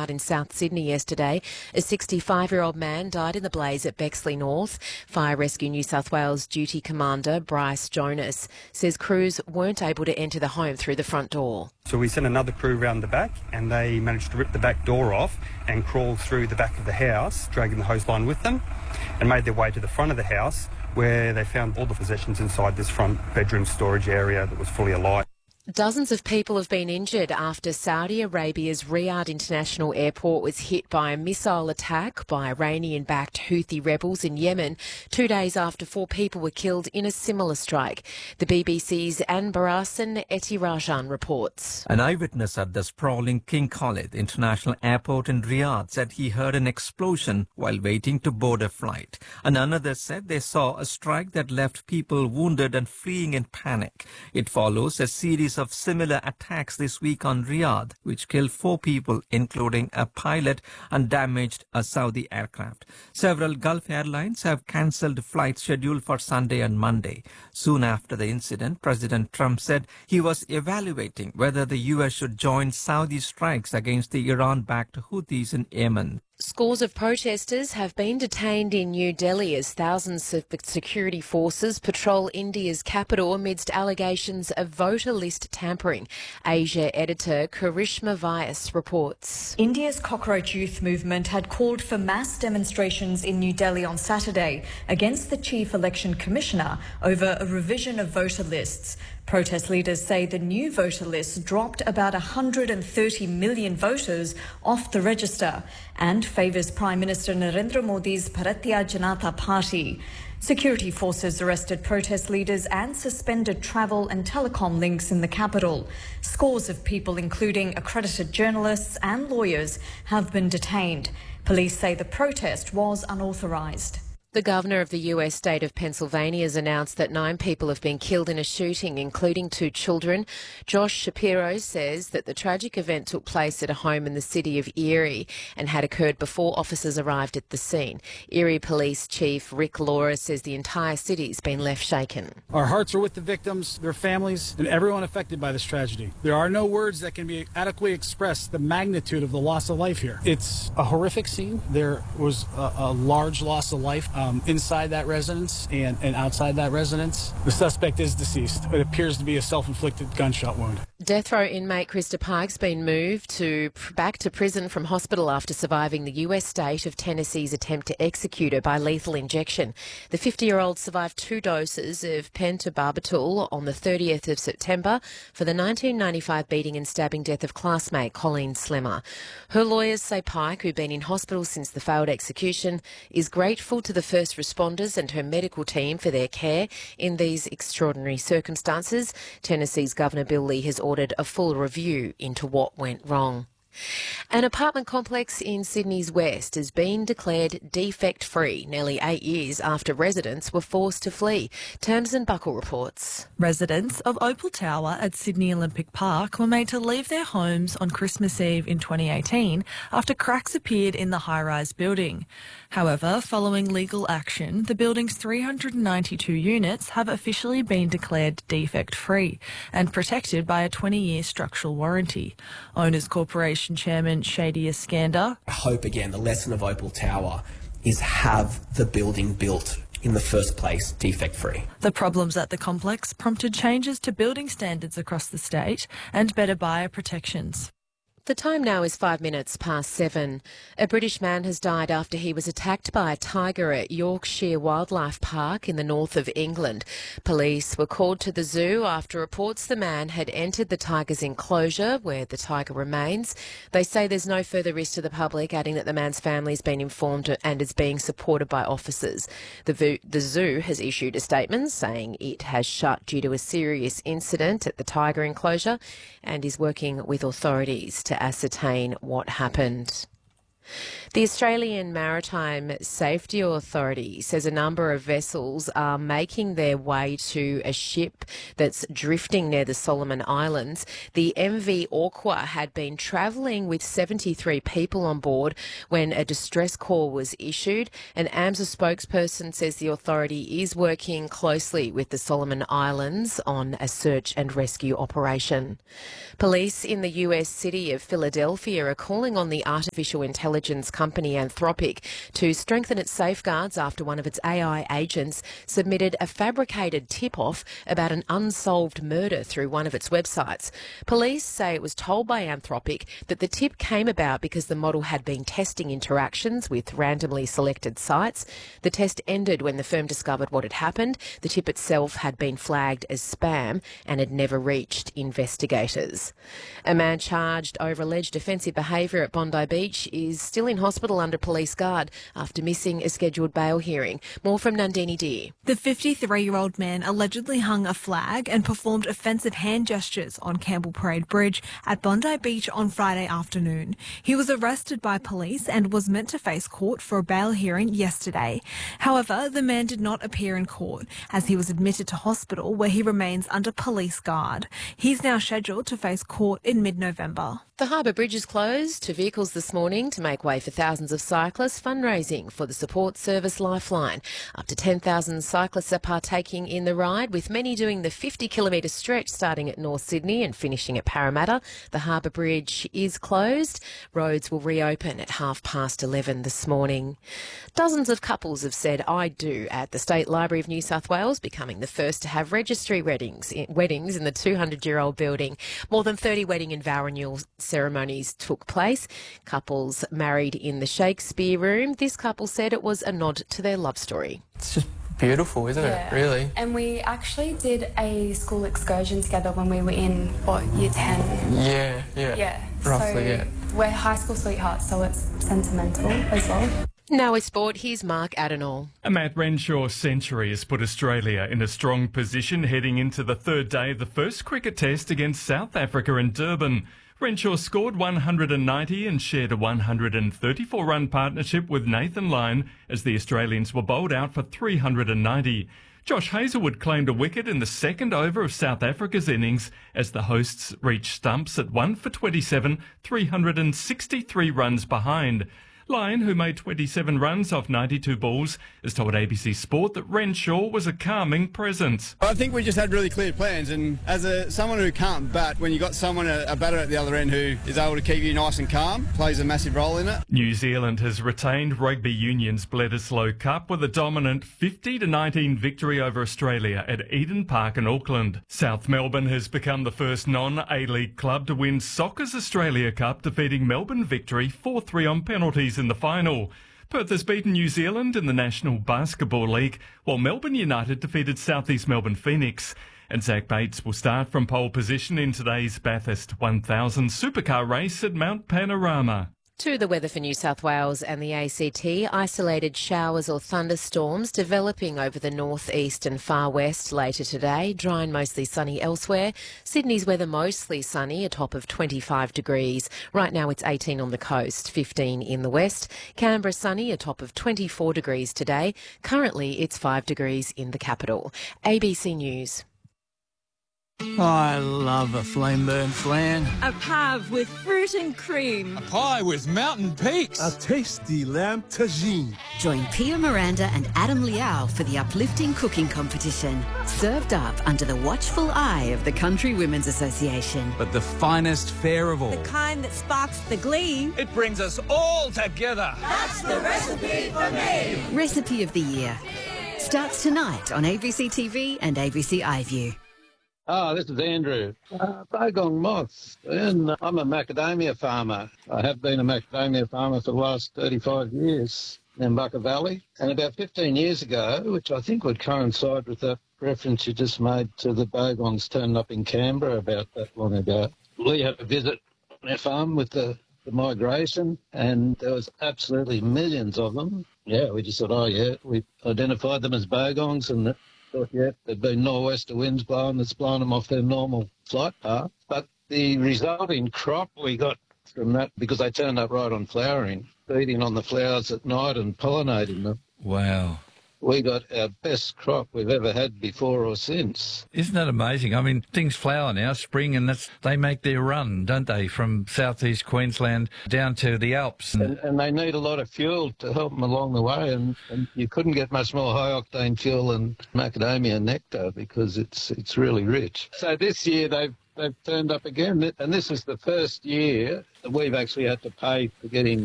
out in South Sydney yesterday. A 65-year-old man died in the blaze at Bexley North. Fire Rescue New South Wales Duty Commander Bryce Jonas says crews weren't able to enter the home through the front door. So we sent another crew round the back and they managed to rip the back door off and crawl through the back of the house, dragging the hose line with them, and made their way to the front of the house where they found all the possessions inside this front bedroom storage area that was fully alight. Dozens of people have been injured after Saudi Arabia's Riyadh International Airport was hit by a missile attack by Iranian-backed Houthi rebels in Yemen 2 days after 4 people were killed in a similar strike. The BBC's Anne Barasan Etirajan reports. An eyewitness at the sprawling King Khalid International Airport in Riyadh said he heard an explosion while waiting to board a flight. And another said they saw a strike that left people wounded and fleeing in panic. It follows a series of similar attacks this week on Riyadh, which killed 4 people, including a pilot, and damaged a Saudi aircraft. Several Gulf airlines have cancelled flights scheduled for Sunday and Monday. Soon after the incident, President Trump said he was evaluating whether the U.S. should join Saudi strikes against the Iran-backed Houthis in Yemen. Scores of protesters have been detained in New Delhi as thousands of security forces patrol India's capital amidst allegations of voter list tampering. Asia editor Karishma Vyas reports. India's Cockroach Youth Movement had called for mass demonstrations in New Delhi on Saturday against the Chief Election Commissioner over a revision of voter lists. Protest leaders say the new voter list dropped about 130 million voters off the register and favours Prime Minister Narendra Modi's Bharatiya Janata Party. Security forces arrested protest leaders and suspended travel and telecom links in the capital. Scores of people, including accredited journalists and lawyers, have been detained. Police say the protest was unauthorised. The governor of the US state of Pennsylvania has announced that 9 people have been killed in a shooting, including 2 children. Josh Shapiro says that the tragic event took place at a home in the city of Erie and had occurred before officers arrived at the scene. Erie Police Chief Rick Laura says the entire city's been left shaken. Our hearts are with the victims, their families, and everyone affected by this tragedy. There are no words that can be adequately express the magnitude of the loss of life here. It's a horrific scene. There was a large loss of life inside that residence and outside that residence. The suspect is deceased. It appears to be a self-inflicted gunshot wound. Death row inmate Krista Pike's been moved back to prison from hospital after surviving the US state of Tennessee's attempt to execute her by lethal injection. The 50-year-old survived 2 doses of pentobarbital on the 30th of September for the 1995 beating and stabbing death of classmate Colleen Slemmer. Her lawyers say Pike, who'd been in hospital since the failed execution, is grateful to the first responders and her medical team for their care in these extraordinary circumstances. Tennessee's Governor Bill Lee has ordered a full review into what went wrong. An apartment complex in Sydney's West has been declared defect-free nearly 8 years after residents were forced to flee. Tamsin Buckle reports. Residents of Opal Tower at Sydney Olympic Park were made to leave their homes on Christmas Eve in 2018 after cracks appeared in the high-rise building. However, following legal action, the building's 392 units have officially been declared defect-free and protected by a 20-year structural warranty. Owners Corporation Chairman Shadi Iskander. I hope, again, the lesson of Opal Tower is have the building built in the first place defect-free. The problems at the complex prompted changes to building standards across the state and better buyer protections. The time now is 7:05. A British man has died after he was attacked by a tiger at Yorkshire Wildlife Park in the north of England. Police were called to the zoo after reports the man had entered the tiger's enclosure where the tiger remains. They say there's no further risk to the public, adding that the man's family has been informed and is being supported by officers. The zoo has issued a statement saying it has shut due to a serious incident at the tiger enclosure and is working with authorities to ascertain what happened. The Australian Maritime Safety Authority says a number of vessels are making their way to a ship that's drifting near the Solomon Islands. The MV Orqua had been travelling with 73 people on board when a distress call was issued. An AMSA spokesperson says the authority is working closely with the Solomon Islands on a search and rescue operation. Police in the US city of Philadelphia are calling on the artificial intelligence company Anthropic to strengthen its safeguards after one of its AI agents submitted a fabricated tip-off about an unsolved murder through one of its websites. Police say it was told by Anthropic that the tip came about because the model had been testing interactions with randomly selected sites. The test ended when the firm discovered what had happened. The tip itself had been flagged as spam and had never reached investigators. A man charged over alleged offensive behaviour at Bondi Beach is still in hospital under police guard after missing a scheduled bail hearing. More from Nandini Deer. The 53-year-old man allegedly hung a flag and performed offensive hand gestures on Campbell Parade Bridge at Bondi Beach on Friday afternoon. He was arrested by police and was meant to face court for a bail hearing yesterday. However, the man did not appear in court as he was admitted to hospital where he remains under police guard. He's now scheduled to face court in mid-November. The Harbour Bridge is closed to vehicles this morning to make way for thousands of cyclists fundraising for the support service Lifeline. Up to 10,000 cyclists are partaking in the ride, with many doing the 50-kilometre stretch starting at North Sydney and finishing at Parramatta. The Harbour Bridge is closed. Roads will reopen at 11:30 this morning. Dozens of couples have said "I do" at the State Library of New South Wales, becoming the first to have registry weddings in the 200-year-old building. More than 30 wedding and vow renewal ceremonies took place. Couples married in the Shakespeare Room. This couple said it was a nod to their love story. It's just beautiful, isn't it, really? And we actually did a school excursion together when we were in, year 10? Yeah. Roughly, We're high school sweethearts, so it's sentimental as well. Now with sport, here's Mark Adenall. A Matt Renshaw century has put Australia in a strong position heading into the third day of the first cricket test against South Africa in Durban. Renshaw scored 190 and shared a 134-run partnership with Nathan Lyon as the Australians were bowled out for 390. Josh Hazlewood claimed a wicket in the second over of South Africa's innings as the hosts reached stumps at 1 for 27, 363 runs behind. Lyon, who made 27 runs off 92 balls, has told ABC Sport that Renshaw was a calming presence. I think we just had really clear plans, and as someone who can't bat, when you got someone, a batter at the other end who is able to keep you nice and calm, plays a massive role in it. New Zealand has retained Rugby Union's Bledisloe Cup with a dominant 50-19 victory over Australia at Eden Park in Auckland. South Melbourne has become the first non-A-League club to win Soccer's Australia Cup, defeating Melbourne Victory 4-3 on penalties in the final. Perth has beaten New Zealand in the National Basketball League, while Melbourne United defeated South East Melbourne Phoenix. And Zach Bates will start from pole position in today's Bathurst 1000 supercar race at Mount Panorama. To the weather for New South Wales and the ACT, isolated showers or thunderstorms developing over the northeast and far west later today. Dry and mostly sunny elsewhere. Sydney's weather mostly sunny, a top of 25 degrees. Right now it's 18 on the coast, 15 in the west. Canberra sunny, a top of 24 degrees today. Currently it's 5 degrees in the capital. ABC News. I love a flame-burnt flan. A pave with fruit and cream. A pie with mountain peaks. A tasty lamb tagine. Join Pia Miranda and Adam Liao for the uplifting cooking competition. Served up under the watchful eye of the Country Women's Association. But the finest fare of all. The kind that sparks the glee. It brings us all together. That's the recipe for me. Recipe of the Year. Starts tonight on ABC TV and ABC iView. Oh, this is Andrew. Bogong moths. And I'm a macadamia farmer. I have been a macadamia farmer for the last 35 years in Bucka Valley. And about 15 years ago, which I think would coincide with the reference you just made to the bogongs turning up in Canberra about that long ago, we had a visit on our farm with the migration, and there was absolutely millions of them. Yeah, we just thought, we identified them as bogongs, and thought, there'd been nor'wester winds blowing that's blown them off their normal flight path. But the resulting crop, we got from that because they turned up right on flowering, feeding on the flowers at night and pollinating them. Wow. We got our best crop we've ever had before or since. Isn't that amazing? I mean, things flower now, spring, and they make their run, don't they, from southeast Queensland down to the Alps. And they need a lot of fuel to help them along the way, and you couldn't get much more high-octane fuel than macadamia nectar because it's really rich. So this year they've turned up again, and this is the first year that we've actually had to pay for getting